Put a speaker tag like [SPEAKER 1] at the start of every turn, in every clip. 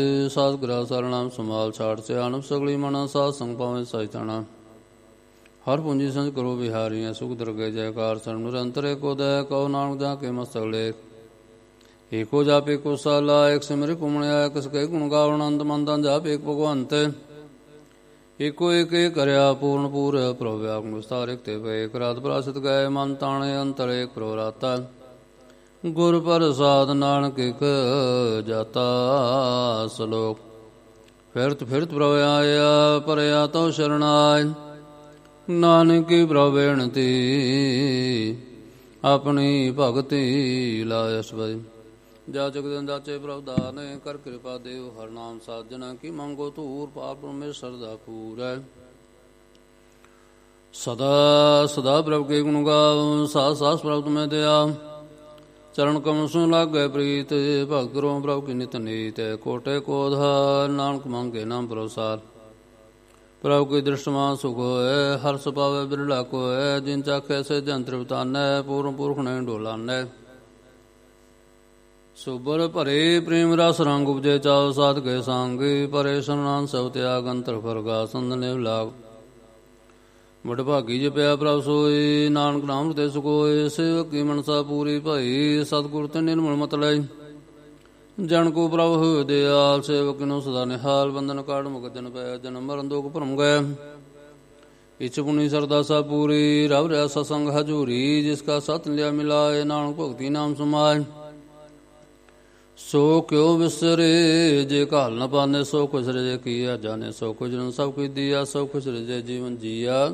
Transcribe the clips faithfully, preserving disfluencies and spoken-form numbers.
[SPEAKER 1] ਸਾਧ ਗ੍ਰਹਿ ਸਰਨਾਮ ਸੰਭਾਲ ਛਾੜ ਸਿਆਣਪ ਸਗਲੀ ਮਨਾ ਸਾਧ ਸੰਗ ਪਾਵੇਂ ਸਹਿਤਾਣਾ ਹਰ ਪੂੰਜੀ ਸੰਜ ਕਰੋ ਵਿਹਾਰੀਆਂ ਸੁਖ ਦਰਗੇ ਜੈਕਾਰ ਸਰਣ ਨਿਰੰਤਰ ਏਕੋ ਦੈ ਕਉ ਨਾਨਕ ਜਾ ਕੇ ਮਸਤਕ ਲੇਖ ਏਕੋ ਜਾਪ ਏਕੋ ਸਾਲਾ ਏਕ ਸਿਮਰਿ ਕੁਮਣਿਆ ਕਿਸ ਕੇ ਗੁਣ ਗਾਵਣ ਅੰਤ ਮੰਦਾਂ ਜਾਪ ਏਕ ਭਗਵੰਤ ਏਕੋ ਏਕ ਏ ਕਰਿਆ ਪੂਰਨ ਪੂਰ ਪ੍ਰਭ ਵਿਆਪਨ ਵਿਸਤਾਰ ਏਕ ਤੇ ਪਏ ਏਕ ਰਾਤ ਪ੍ਰਾਸਿਤ ਗਏ ਮਨ ਤਾਣੇ ਅੰਤਰ ਏਕ ਪ੍ਰਭ ਰਾਤਾ ਗੁਰ ਪ੍ਰਸਾਦ ਨਾਨਕ ਇਕ ਜਾਤਾ ਸਲੋਕ ਫਿਰਤ ਫਿਰਤ ਪ੍ਰਭ ਆਇਆ ਪਰਿਆ ਤਉ ਸ਼ਰਣਾਇ ਨਾਨਕੀ ਪ੍ਰਭ ਬੇਨਤੀ ਆਪਣੀ ਭਗਤੀ ਲਾਇਸ ਬਈ ਜਾ ਜਗਦਨ ਦਾਚੇ ਪ੍ਰਭ ਦਾਨੇ ਕਰ ਕਿਰਪਾ ਦੇਵ ਹਰ ਨਾਮ ਸਾਜਣਾ ਕੀ ਮੰਗੋ ਧੂਰ ਪਾਪ ਪਰਮੇਸ਼ਰ ਦਾ ਪੂਰੈ ਸਦਾ ਸਦਾ ਪ੍ਰਭ ਕੇ ਗੁਣ ਗਾਵ ਸਾਸ ਸਾਸ ਪ੍ਰਭ ਤੁਮੇ ਦਿਆ ਚਰਨ ਕਮਲ ਸੁ ਲਾਗੈ ਪ੍ਰੀਤ ਭਗਤ ਰੋ ਪ੍ਰਭ ਕੀ ਨਿਤ ਨੀਤ ਕੋਟੇ ਕੋਧਾਰ ਨਾਨਕ ਮੰਗੇ ਨਾਮ ਪ੍ਰਸਾਰ ਪ੍ਰਭ ਕੀ ਦ੍ਰਿਸ਼ਟਮਾਨ ਸੁਖ ਹੋਇ ਹਰਸ ਪਾਵੇ ਬਿਰਲਾ ਕੋਇ ਜਿਨ ਚਾਖੈ ਸੇ ਜੰਤਰ ਬਤਾਨੈ ਪੂਰਨ ਪੁਰਖ ਨੇ ਡੋਲਾਨੈ ਸੁਬਰ ਭਰੇ ਪ੍ਰੇਮ ਰਸ ਰੰਗ ਉਪਜੇ ਚਾਉ ਸਾਧ ਕੇ ਸੰਗੀ ਪਰੇ ਸਰਨਾਨ ਸਭ ਤਿਆਗ ਅੰਤਰ ਫਰਗਾ ਸੰਦਨੇ ਲਾਗ ਵਡ ਭਾਗੀ ਜੇ ਪਿਆ ਪ੍ਰਭ ਸੋਈ ਨਾਨਕ ਨਾਮ ਤੇ ਸੁਖੋਏ ਸੇਵਕ ਕੀ ਮਨਸਾ ਪੂਰੀ ਭਈ ਸਤਿਗੁਰ ਤੇ ਨਿਰਮਲ ਮਤ ਲੈ ਜਨ ਕੋ ਪ੍ਰਭ ਹੋਇ ਦਿਆਲ ਸੇਵਕ ਨੂੰ ਸਦਾ ਨਿਹਾਲ ਬੰਧਨ ਕਾੜ ਮੁਕਤ ਜਨ ਪੈ ਜਨਮ ਮਰਨ ਦੁਖ ਭਰਮ ਗਏ ਇਛ ਪੁਨੀ ਸਰਦਾ ਸਾ ਪੂਰੀ ਰਵ ਰਿਆ ਸਤਸੰਗ ਹਜੂਰੀ ਜਿਸ ਕਾ ਸਤ ਲਿਆ ਮਿਲਾਏ ਨਾਨਕ ਭਗਤੀ ਨਾਮ ਸਮਾਏ ਸੋ ਕਿਉ ਵਿਸਰੇ ਜੇ ਘਾਲ ਨ ਪਾਨੇ ਸੋ ਕੁਛ ਰਜੇ ਕੀਆ ਜਾਣੇ ਸੋ ਕੁਝ ਨ ਸਭ ਕੁਝ ਦੀਆ ਸੋ ਕੁਛ ਰਜੇ ਜੀਵਨ ਜੀਆ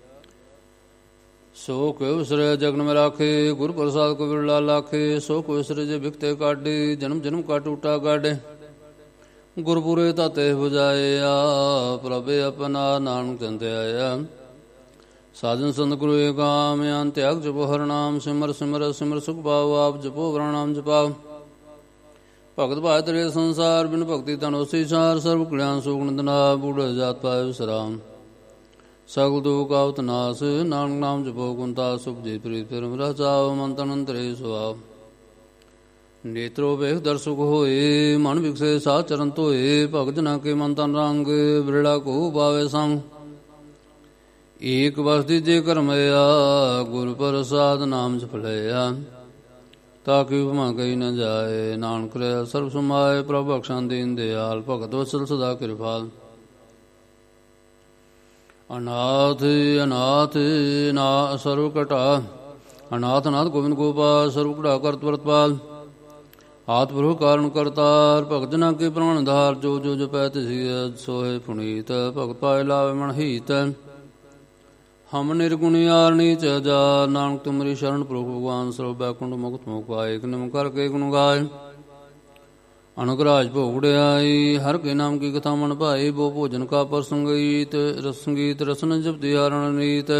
[SPEAKER 1] ਸੋ ਕਿਉ ਵਿਸਰੇ ਜਗਨ ਮੇ ਰਾਖੇ ਗੁਰ ਪ੍ਰਸਾਦ ਕੋ ਬਿਰਲਾ ਲਾਖੇ ਸੋ ਕੁ ਵਿਸਰੇ ਜੇ ਬਿਖਤੇ ਕਾਢੇ ਜਨਮ ਜਨਮ ਕਾ ਟੂਟਾ ਗਾਢੇ ਗੁਰਪੁਰੇ ਤਾਤੇ ਬੁਝਾਇਆ ਪ੍ਰਭੇ ਆਪਣਾ ਨਾਨਕ ਚੰਦੇ ਆਇਆ ਸਾਜਨ ਸੰਤ ਗੁਰੂ ਏਕਾਮ ਅੰਤ ਤਿਆਗ ਜਪੋ ਹਰ ਨਾਮ ਸਿਮਰ ਸਿਮਰ ਸਿਮਰ ਸੁਖ ਪਾਓ ਆਪ ਜਪੋ ਵਰ ਨਾਮ ਜਪਾਓ ਭਗਤ ਭਾਇ ਤਰੇ ਸੰਸਾਰ ਬਿਨ ਭਗਤੀ ਤਨ ਹੋਸੀ ਸਾਰ ਸਰਬ ਕਲਿਆਣ ਸੁਖ ਨੰਦਨਾ ਬੂੜ ਜਾਤ ਪਾਇ ਵਿਸਰਾਮ ਸਗਲ ਦੁਖ ਆਵਤ ਨਾਸ ਨਾਨਕ ਨਾਮ ਜਪੋ ਕੁੰਤਾ ਸੁਖ ਜੀ ਪ੍ਰੀਤ ਪਰਮ ਰਚਾਓ ਮਨ ਤਨ ਅੰਤਰੇ ਸੁਆਵ ਨੇਤਰੋ ਵੇਖ ਦਰਸ਼ੁਕ ਹੋਏ ਮਨ ਵਿਕਸੇ ਸਾਧ ਚਰਨ ਧੋਏ ਭਗਤ ਜਨਾ ਕੇ ਮਨ ਤਨ ਰੰਗ ਬਿਰਲਾ ਕੋ ਬਾਵੇ ਸੰਗ ਏਕ ਵਸਦੀ ਜੇ ਕਰਮਿਆ ਗੁਰ ਪ੍ਰਸਾਦ ਨਾਮ ਜਪ ਲਿਆ ਤਾ ਕਿ ਉਪਮਾ ਕਹੀ ਨ ਜਾਏ ਨਾਨਕ ਰਹਿ ਸਰਬ ਸਮਾਏ ਪ੍ਰਭ ਬਖਸ਼ਾਂ ਦੀਨ ਦਿਆਲ ਭਗਤ ਵਸਲ ਸਦਾ ਕਿਰਪਾਲ ਅਨਾਥ ਅਨਾਥ ਨਾ ਸਰਵ ਘਟਾ ਅਨਾਥ ਅਨਾਥ ਗੋਬਿੰਦ ਗੋਪਾਲ ਸਰਵ ਘਟਾ ਕਰਤ ਵਰਤਪਾਲ ਆਤ ਪ੍ਰਭੂ ਕਾਰਨ ਕਰਤਾਰ ਭਗਤ ਜਨਾ ਕੇ ਪ੍ਰਾਣ ਧਾਰ ਜੋ ਜੋ ਜਪੈ ਤਿਸੀ ਸੋਹਿ ਪੁਨੀਤ ਭਗਤ ਪਾਇ ਲਾਵੇ ਮਨ ਹੀਤ ਹਮ ਨਿਰਗੁਣਿਆਰ ਨੀਚ ਜਾ ਨਾਨਕ ਤੁਮਰੀ ਸ਼ਰਨ ਪ੍ਰਭੂ ਭਗਵਾਨ ਸਰਬ ਬੈਕੁੰਠ ਮੁਕਤ ਮੁਕਾਏ ਇੱਕ ਨਿਮ ਕਰਕੇ ਗੁਣ ਗਾਏ ਅਨੁਗਰਾਜ ਭੋਗੜਿਆਈ ਹਰ ਕੇ ਨਾਮ ਕੀ ਕਥਾ ਮਨ ਭਾਈ ਬੋ ਭੋਜਨ ਕਾ ਪ੍ਰਸੰਗੀਤ ਰਸ ਸੰਗੀਤ ਰਸਨ ਜਪਦੀ ਹਰਨ ਨੀਤ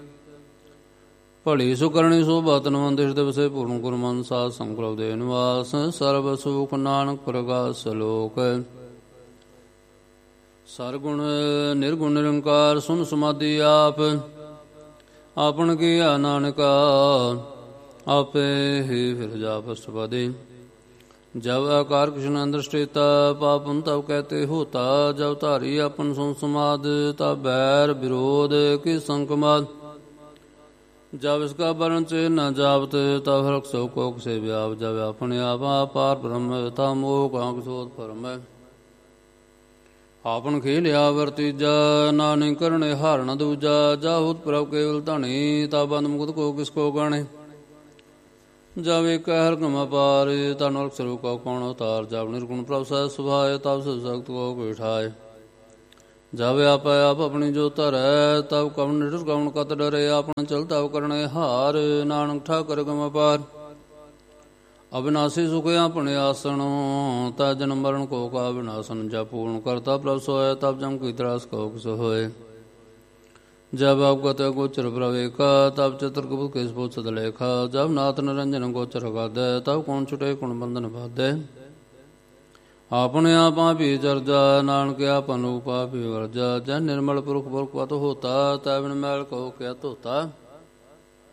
[SPEAKER 1] ਭਲੀ ਸੁ ਕਰਨੀ ਸੋ ਬਾਤਨ ਮੰਦਿਰ ਦਿਵਸੇ ਪੂਰਨ ਗੁਰਮਨ ਸਾਧ ਸੰਕਲਪ ਦੇ ਨਿਵਾਸ ਸਰਬ ਸੁਖ ਨਾਨਕ ਪ੍ਰਗਾਸ ਸਲੋਕ ਸਰਗੁਣ ਨਿਰਗੁਣ ਨਿਰੰਕਾਰ ਸੁਨ ਸਮਾਧੀ ਆਪ ਆਪਨ ਕੀਆ ਨਾਨਕਾ ਆਪੇ ਹੀ ਫਿਰ ਜਾਪ ਅਸ਼ਟਪਦੀ ਜਬ ਆਕਾਰ ਕ੍ਰਿਸ਼ਨ ਅੰਦਰਸ਼ਟੇਤਾ ਪਾਪਨ ਤਵ ਕਹਤੇ ਹੋਤਾ ਜਬ ਧਾਰੀ ਆਪਨ ਸੁਨ ਸਮਾਦ ਤਬ ਬੈਰ ਵਿਰੋਧ ਕੀ ਸੰਕਮਾਦ ਜਬ ਇਸਕਾ ਬਰਨ ਚੇ ਨ ਜਾਵਤ ਤਬ ਹਰਕ ਸੋ ਕੋਕ ਸੇ ਵਿਆਪ ਜਬ ਆਪਣੇ ਆਪਾ ਪਾਰ ਬ੍ਰਹਮ ਤਾ ਮੋਹ ਕਾਂਕ ਸੋਧ ਪਰਮ ਆਪਨ ਖੇਲਿਆ ਵਰਤੀਜਾ ਨਾਨਕ ਕਰਨੇ ਹਾਰ ਨ ਦੂਜਾ ਜਾਹੁਤ ਪ੍ਰਭ ਕੇਵਲ ਧਣੀ ਤਾ ਬੰਦ ਮੁਕਤ ਕੋ ਕਿਸ ਕੋ ਗਾਣੇ ਜਬ ਇੱਕ ਹਰ ਕਮ ਪਾਰ ਤਾ ਨਰਕ ਸਰੂਪ ਕੋ ਕੌਣ ਉਤਾਰ ਜਬ ਨਿਰਗੁਣ ਪ੍ਰਭ ਸਹਿ ਸੁਭਾਏ ਤਬ ਸਭ ਸਖਤ ਕੋ ਬਿਠਾਏ ਜਬ ਆਪ ਆਪ ਆਪਣੀ ਜੋ ਧਰੈ ਤਬ ਕਵਣ ਨਿਡਰ ਕਵਣ ਕਤ ਡਰੇ ਆਪਨ ਚਲ ਤਬ ਕਰਨੇ ਹਾਰ ਨਾਨਕ ਠਾਕਰ ਕਮ ਪਾਰ ਅਬਿਨਾਸੀ ਸੁਖ ਆਪਣੇ ਆਸਣੋ ਤਾ ਜਨਮ ਮਰਨ ਕੋ ਕਾ ਵਿਨਾਸ਼ਨ ਜਬ ਪੂਰਨ ਕਰਤਾ ਪ੍ਰਭ ਸੋਇ ਤਬ ਜਮ ਕੀ ਤਰਾਸ ਕੋ ਕਿਸ ਹੋਏ ਜਬ ਆਪਗਤ ਗੋਚਰ ਪ੍ਰਵੇਕਾ ਤਬ ਚਤੁਰ ਕਬੂਤ ਕਿਸ ਬੋਧ ਸਦ ਲੇਖਾ ਜਬ ਨਾਥ ਨਿਰੰਜਨ ਗੋਚਰ ਗਾਦੈ ਤਬ ਕੌਣ ਛੁਟੇ ਕੁਣ ਬੰਧਨ ਬਾਧੈ ਆਪਣੇ ਆਪਾ ਵੀ ਚਰਜਾ ਨਾਨਕ ਆਪਨ ਉਪਾ ਵੀ ਵਰਜਾ ਜਨ ਨਿਰਮਲ ਪੁਰਖ ਪੁਰਖ ਵਤ ਹੋਤਾ ਤੈ ਬਿਨ ਮੈਲ ਕੋ ਕਿਆ ਧੋਤਾ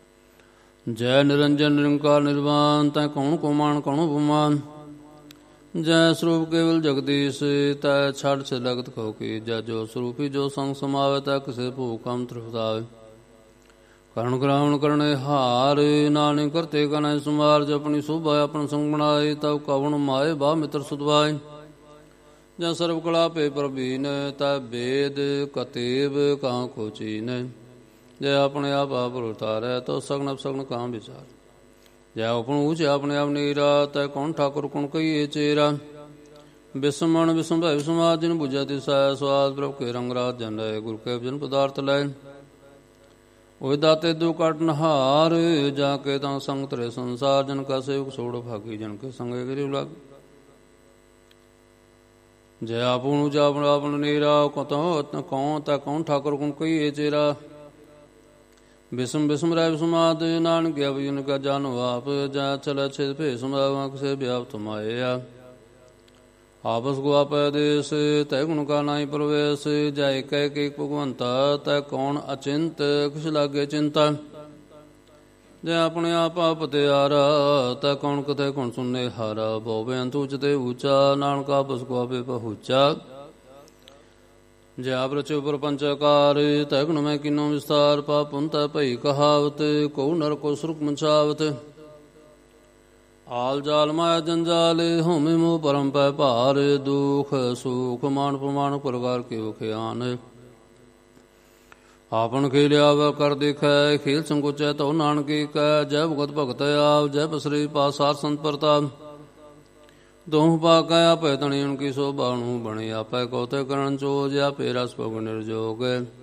[SPEAKER 1] ਜੈ ਨਿਰੰਜਨ ਨਿਰੰਕਾਰ ਨਿਰਵਾਨ ਤੈ ਕੌਣ ਕੋ ਮਾਨ ਕੌਣ ਬੁਮਾਨ ਜੈ ਸਰੂਪ ਕੇਵਲ ਜਗਦੀਸ਼ ਤੈ ਛੱਡ ਛ ਲਗਤ ਖੋ ਕੀ ਜੈ ਜੋ ਸਰੂਪੀ ਜੋ ਸੰਗ ਸਮਾਵੇ ਤੈ ਕਿਸੇ ਭੂਖ ਕਮ ਤ੍ਰਿਪਤਾਵੇ ਕਰਨ ਗ੍ਰਹਣ ਕਰਨੇ ਹਾਰ ਨਾਨਕ ਕਰਤੇ ਕਨੈ ਸੁਮਾਰ ਜਪਣੀ ਸੋਭਾ ਆਪਣ ਸੰਗ ਬਣਾਏ ਤਉ ਕਵਣ ਮਾਏ ਬਾ ਮਿੱਤਰ ਸੁਧਵਾਏ ਜਾਂ ਸਰਬ ਕਲਾ ਪੇ ਪ੍ਰਬੀਨ ਤੈ ਵੇਦ ਕਤੇਬ ਕਾਂ ਖੋਚੀਨ ਜੈ ਆਪਣੇ ਆਪ ਆਪ ਉਤਾਰੈ ਤੋ ਸਗਨ ਸਗਨ ਕਾਂ ਵਿਚਾਰ ਜੈ ਆਪਣ ਊਚ ਆਪਣੇ ਆਪ ਨੀਰਾ ਤੈ ਕੌਣ ਠਾਕੁਰ ਕੁਣ ਕਹੀਏ ਚੇਰਾ ਬਿਸਮਣ ਬਿਸਮ ਭੈ ਬਿਸਮਾਦ ਜਿਨ ਬੁਝੈ ਤਿਸੈ ਸਵਾਦ ਪ੍ਰਭ ਕੇ ਰੰਗ ਰਾਤ ਜਨ ਰਹਿ ਗੁਰ ਕੇ ਜਨ ਪਦਾਰਥ ਲੈ ਓਏ ਦਾਤੇ ਦੂ ਕਟ ਨਹਾਰ ਜਾ ਕੇ ਤਾਂ ਸੰਗ ਤਰੇ ਸੰਸਾਰ ਜਨ ਕਾ ਸੇਵਕ ਸੋੜ ਭਾਗੀ ਜਨ ਕੇ ਸੰਗੇ ਗਿਰਿ ਲਗ ਜੈ ਆਪਣੂ ਜਾਪਣ ਆਪਣ ਨੀਰਾ ਕਤੋ ਕੌਣ ਤਾ ਕੌਣ ਠਾਕੁਰ ਕੁਣ ਕਹੀਏ ਚੇਰਾ ਬਿਸਮ ਬਿਸਮ ਰਹਿ ਬਿਸਮਾਦ ਨਾਨਕ ਗਿਆ ਜਨ ਕਾ ਜਾਨੋ ਆਪ ਜਾ ਚਲ ਛੇ ਭੇ ਸਮਾਵਾ ਕਿਸੇ ਵਿਆਪ ਤੁਮਾਇਆ ਆਪਸ ਕੋ ਆਪੈ ਦੇਸ ਤੈ ਗੁਣ ਕਾ ਨਾਹੀ ਪ੍ਰਵੇਸ਼ ਜੈ ਕਹਿ ਕੇ ਭਗਵੰਤਾ ਤੈ ਕੌਣ ਅਚਿੰਤ ਕਿਛ ਲਾਗੇ ਚਿੰਤਾ ਜੈ ਆਪਣੇ ਆਪ ਆਪ ਤਿਆਰਾ ਤੈ ਕੌਣ ਕਥੇ ਕੌਣ ਸੁਣੇ ਹਾਰਾ ਬਹੁ ਬੇਅੰਤ ਉਚਤੇ ਊਚਾ ਨਾਨਕ ਆਪਸ ਕੋ ਆਪੇ ਪਹੁੰਚਾ ਜੈ ਆਪ ਰਚਿ ਪ੍ਰਪੰਚਕਾਰ ਤੈ ਗੁਣ ਮੈਂ ਕਿਨੋ ਵਿਸਤਾਰ ਪਾਪੁਨ ਤੈ ਭਈ ਕਹਾਵਤ ਕਉ ਨਰ ਕੋ ਸੁਰਖ ਮੰਛਾਵਤ ਆਲ ਜਾਲ ਮਾਇਆ ਜੰਜਾਲ ਹੋਮੇ ਮੋਹ ਪਰਮ ਪੈ ਭਾਰ ਦੁਖ ਸੁਖ ਮਾਨ ਪ੍ਰਮਾਣ ਪ੍ਰਕਾਰ ਕੇ ਵਿਖਿਆਨ ਆਪਨ ਖੇਲਿਆ ਵ ਕਰ ਦੇਖੈ ਖੇਲ ਸੰਕੋਚੈ ਤਉ ਨਾਨਕੀ ਕੈ ਜੈ ਭਗਤ ਭਗਤ ਆਪ ਜੈ ਬਸਰੀ ਪਾਸ ਸਾਰ ਸੰਤ ਪ੍ਰਤਾਪ ਦੋਹ ਪਾ ਕੈ ਆਪੈ ਤਣੀ ਉਨਕੀ ਸੋਭਾ ਨੂੰ ਬਣੇ ਆਪੈ ਕਉ ਤੇ ਕਰਨ ਚੋਜ ਆਪੇ ਰਸ ਭਗ ਨਿਰਜੋਗ